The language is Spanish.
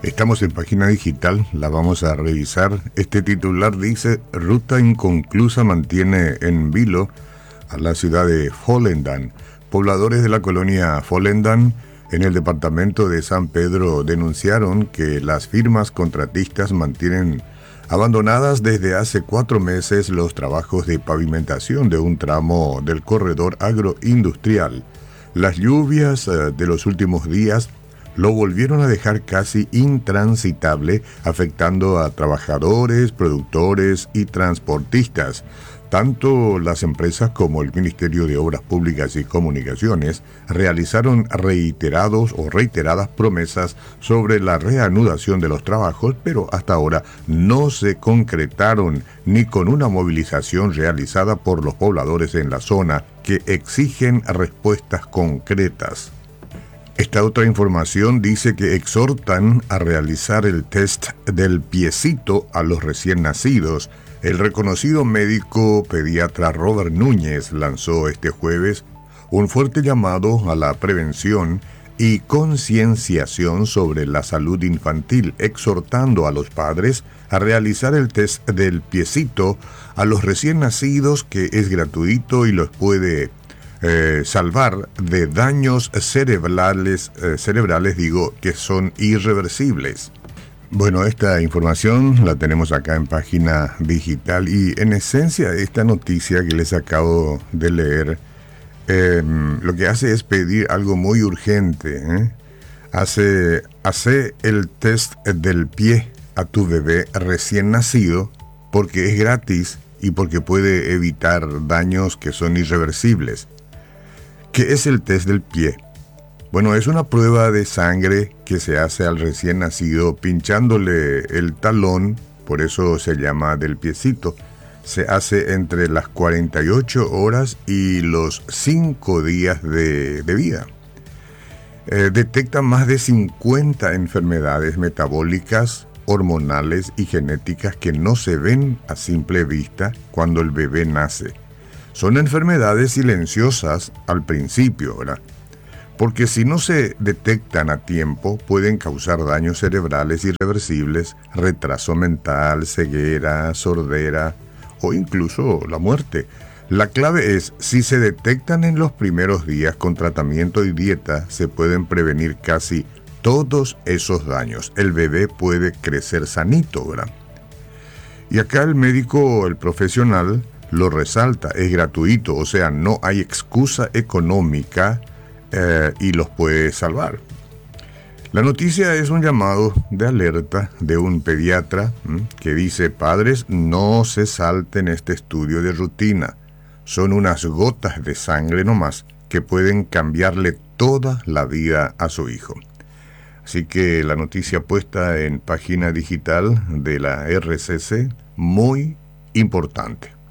Estamos en página digital, la vamos a revisar. Este titular dice: ruta inconclusa mantiene en vilo a la ciudad de Volendam. Pobladores de la colonia Volendam en el departamento de San Pedro denunciaron que las firmas contratistas mantienen abandonadas desde hace 4 meses los trabajos de pavimentación de un tramo del corredor agroindustrial. Las lluvias de los últimos días lo volvieron a dejar casi intransitable, afectando a trabajadores, productores y transportistas. Tanto las empresas como el Ministerio de Obras Públicas y Comunicaciones realizaron reiteradas promesas sobre la reanudación de los trabajos, pero hasta ahora no se concretaron ni con una movilización realizada por los pobladores en la zona que exigen respuestas concretas. Esta otra información dice que exhortan a realizar el test del piecito a los recién nacidos. El reconocido médico pediatra Robert Núñez lanzó este jueves un fuerte llamado a la prevención y concienciación sobre la salud infantil, exhortando a los padres a realizar el test del piecito a los recién nacidos, que es gratuito y los puede salvar de daños cerebrales, que son irreversibles. Bueno, esta información la tenemos acá en página digital y en esencia esta noticia que les acabo de leer lo que hace es pedir algo muy urgente. Hace el test del pie a tu bebé recién nacido porque es gratis y porque puede evitar daños que son irreversibles. ¿Qué es el test del pie? Bueno, es una prueba de sangre que se hace al recién nacido pinchándole el talón, por eso se llama del piecito. Se hace entre las 48 horas y los 5 días de vida. Detecta más de 50 enfermedades metabólicas, hormonales y genéticas que no se ven a simple vista cuando el bebé nace. Son enfermedades silenciosas al principio, ¿verdad? Porque si no se detectan a tiempo, pueden causar daños cerebrales irreversibles, retraso mental, ceguera, sordera o incluso la muerte. La clave es, si se detectan en los primeros días con tratamiento y dieta, se pueden prevenir casi todos esos daños. El bebé puede crecer sanito, ¿verdad? Y acá el médico, el profesional, lo resalta, es gratuito, o sea, no hay excusa económica y los puede salvar. La noticia es un llamado de alerta de un pediatra que dice: padres, no se salten este estudio de rutina. Son unas gotas de sangre nomás que pueden cambiarle toda la vida a su hijo. Así que la noticia puesta en página digital de la RCC, muy importante.